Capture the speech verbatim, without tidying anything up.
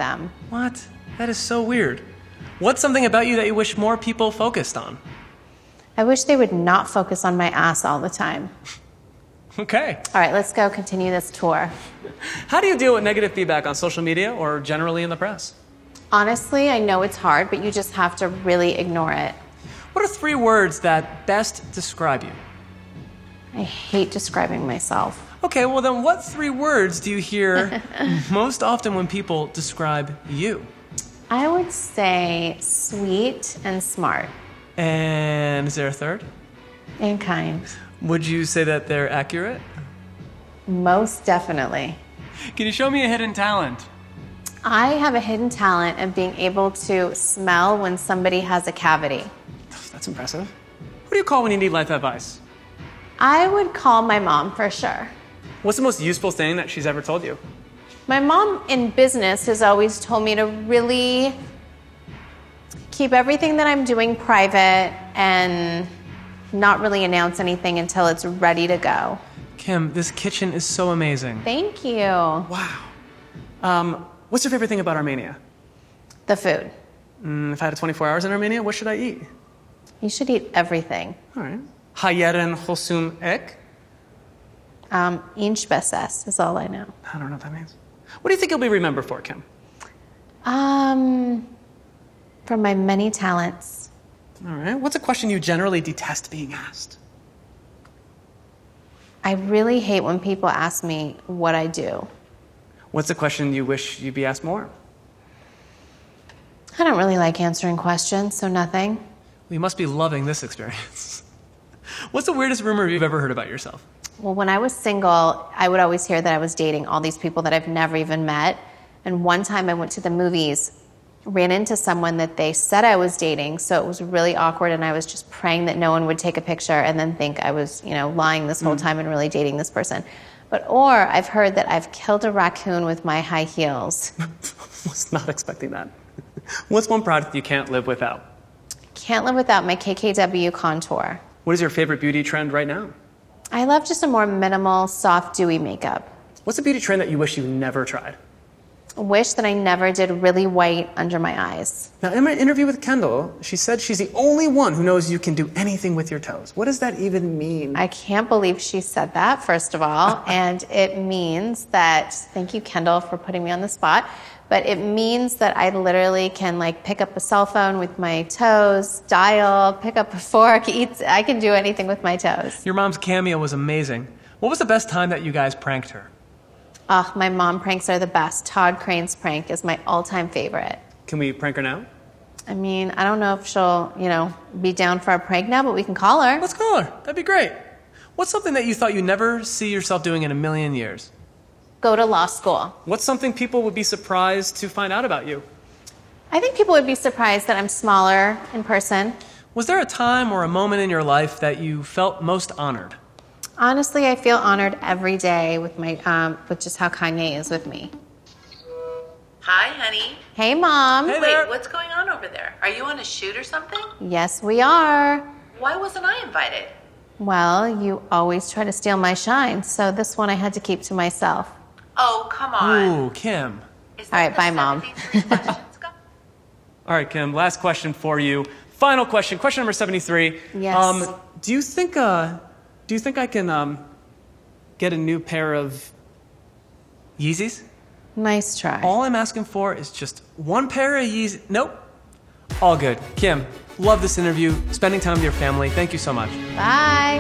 them. What? That is so weird. What's something about you that you wish more people focused on? I wish they would not focus on my ass all the time. Okay. All right, let's go continue this tour. How do you deal with negative feedback on social media or generally in the press? Honestly, I know it's hard, but you just have to really ignore it. What are three words that best describe you? I hate describing myself. Okay, well then what three words do you hear most often when people describe you? I would say sweet and smart. And is there a third? And kind. Would you say that they're accurate? Most definitely. Can you show me a hidden talent? I have a hidden talent of being able to smell when somebody has a cavity. That's impressive. Who do you call when you need life advice? I would call my mom for sure. What's the most useful thing that she's ever told you? My mom in business has always told me to really keep everything that I'm doing private and not really announce anything until it's ready to go. Kim, this kitchen is so amazing. Thank you. Wow. Um, what's your favorite thing about Armenia? The food. Mm, if I had twenty-four hours in Armenia, what should I eat? You should eat everything. All right. Hayeren hosum ek? Um, inch beses is all I know. I don't know what that means. What do you think you'll be remembered for, Kim? Um, for my many talents. All right. What's a question you generally detest being asked? I really hate when people ask me what I do. What's a question you wish you'd be asked more? I don't really like answering questions, so nothing. Well, you must be loving this experience. What's the weirdest rumor you've ever heard about yourself? Well, when I was single, I would always hear that I was dating all these people that I've never even met. And one time I went to the movies, ran into someone that they said I was dating, so it was really awkward, and I was just praying that no one would take a picture and then think I was, you know, lying this whole mm. time and really dating this person. But, or I've heard that I've killed a raccoon with my high heels. Was not expecting that. What's one product you can't live without? Can't live without my K K W contour. What is your favorite beauty trend right now? I love just a more minimal, soft, dewy makeup. What's a beauty trend that you wish you never tried? Wish that I never did really white under my eyes. Now, in my interview with Kendall, she said she's the only one who knows you can do anything with your toes. What does that even mean? I can't believe she said that, first of all. And it means that, thank you, Kendall, for putting me on the spot. But it means that I literally can like pick up a cell phone with my toes, dial, pick up a fork, eat. I can do anything with my toes. Your mom's cameo was amazing. What was the best time that you guys pranked her? Oh, my mom pranks are the best. Todd Crane's prank is my all-time favorite. Can we prank her now? I mean, I don't know if she'll, you know, be down for a prank now, but we can call her. Let's call her. That'd be great. What's something that you thought you'd never see yourself doing in a million years? Go to law school. What's something people would be surprised to find out about you? I think people would be surprised that I'm smaller in person. Was there a time or a moment in your life that you felt most honored? Honestly, I feel honored every day with my um, with just how Kanye is with me. Hi, honey. Hey, Mom. Hey there. Wait, what's going on over there? Are you on a shoot or something? Yes, we are. Why wasn't I invited? Well, you always try to steal my shine, so this one I had to keep to myself. Oh, come on. Ooh, Kim. Is All right, that bye, the Mom. seventy-three questions? Go. All right, Kim, last question for you. Final question, question number seventy-three. Yes. Um, do you think, uh, do you think I can um, get a new pair of Yeezys? Nice try. All I'm asking for is just one pair of Yeezys. Nope. All good. Kim, love this interview, spending time with your family. Thank you so much. Bye.